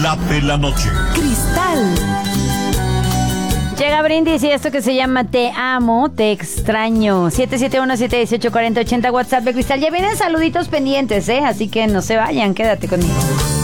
late la noche. Cristal. Llega Brindis y esto que se llama Te amo, te extraño. 771-718-4080 WhatsApp de Cristal. Ya vienen saluditos pendientes, así que no se vayan, quédate conmigo.